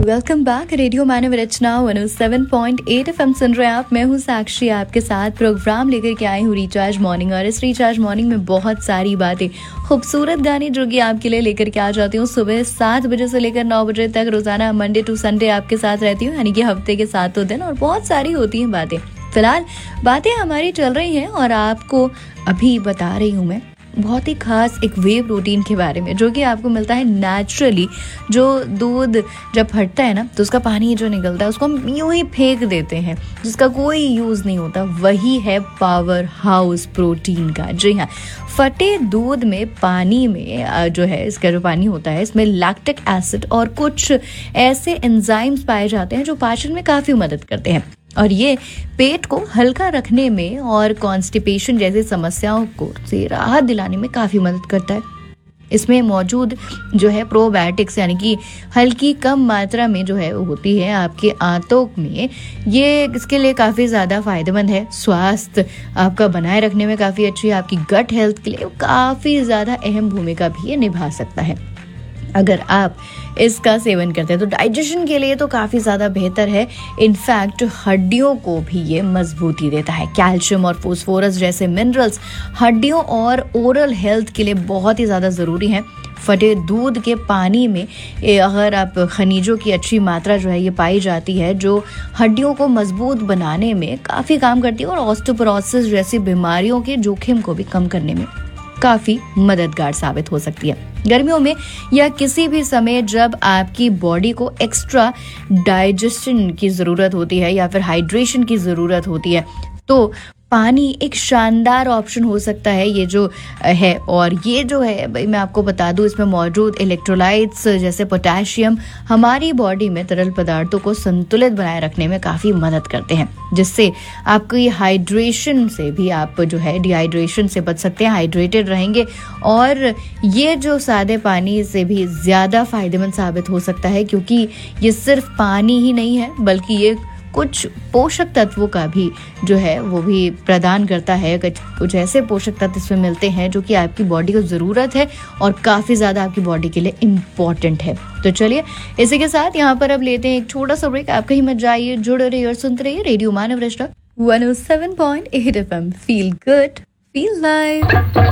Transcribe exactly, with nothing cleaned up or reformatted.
Welcome back. Radio मानव रचना one O seven point eight F M सुन रहे हैं आप। मैं हूं साक्षी, आपके साथ प्रोग्राम लेकर के आई हूं रिचार्ज मॉर्निंग। और इस रिचार्ज मॉर्निंग में बहुत सारी बातें, खूबसूरत गाने जो कि आपके लिए लेकर के आ जाती हूँ सुबह सात बजे से लेकर नौ बजे तक, रोजाना मंडे टू संडे आपके साथ रहती हूँ, यानी कि हफ्ते के सातों दिन। और बहुत सारी होती हैं बातें। फिलहाल बातें हमारी चल रही हैं और आपको अभी बता रही हूँ मैं बहुत ही खास एक वे प्रोटीन के बारे में, जो कि आपको मिलता है नेचुरली। जो दूध जब फटता है ना, तो उसका पानी जो निकलता है उसको हम यूं ही फेंक देते हैं, जिसका कोई यूज नहीं होता। वही है पावर हाउस प्रोटीन का। जी हाँ, फटे दूध में पानी में जो है, इसका जो पानी होता है, इसमें लैक्टिक एसिड और कुछ ऐसे एंजाइम्स पाए जाते हैं जो पाचन में काफी मदद करते हैं। और ये पेट को हल्का रखने में और कॉन्स्टिपेशन जैसी समस्याओं को से राहत दिलाने में काफी मदद करता है। इसमें मौजूद जो है प्रोबायोटिक्स, यानी कि हल्की कम मात्रा में जो है वो होती है आपके आंतों में, ये इसके लिए काफ़ी ज़्यादा फायदेमंद है। स्वास्थ्य आपका बनाए रखने में काफ़ी अच्छी है। आपकी गट हेल्थ के लिए काफ़ी ज़्यादा अहम भूमिका भी ये निभा सकता है। अगर आप इसका सेवन करते हैं तो डाइजेशन के लिए तो काफ़ी ज़्यादा बेहतर है। इनफैक्ट हड्डियों को भी ये मजबूती देता है। कैल्शियम और फोस्फोरस जैसे मिनरल्स हड्डियों और ओरल हेल्थ के लिए बहुत ही ज़्यादा ज़रूरी हैं। फटे दूध के पानी में अगर आप खनिजों की अच्छी मात्रा जो है ये पाई जाती है, जो हड्डियों को मजबूत बनाने में काफ़ी काम करती है और ऑस्टियोपोरोसिस जैसी बीमारियों के जोखिम को भी कम करने में काफी मददगार साबित हो सकती है। गर्मियों में या किसी भी समय जब आपकी बॉडी को एक्स्ट्रा डाइजेशन की जरूरत होती है या फिर हाइड्रेशन की जरूरत होती है, तो पानी एक शानदार ऑप्शन हो सकता है ये जो है। और ये जो है भाई, मैं आपको बता दूं, इसमें मौजूद इलेक्ट्रोलाइट्स जैसे पोटेशियम हमारी बॉडी में तरल पदार्थों को संतुलित बनाए रखने में काफ़ी मदद करते हैं, जिससे आपकी हाइड्रेशन से भी आप जो है डिहाइड्रेशन से बच सकते हैं, हाइड्रेटेड रहेंगे। और ये जो सादे पानी से भी ज़्यादा फायदेमंद साबित हो सकता है, क्योंकि ये सिर्फ पानी ही नहीं है बल्कि ये कुछ पोषक तत्वों का भी जो है वो भी प्रदान करता है। कुछ ऐसे पोषक तत्व इसमें मिलते हैं जो कि आपकी बॉडी को ज़रूरत है और काफ़ी ज़्यादा आपकी बॉडी के लिए इम्पॉर्टेंट है। तो चलिए इसी के साथ यहाँ पर अब लेते हैं एक छोटा सा ब्रेक। आप कहीं मत जाइए, जुड़े रहिए और सुनते रहिए रेडियो मानव रचना one O seven point eight F M. Feel good, feel live.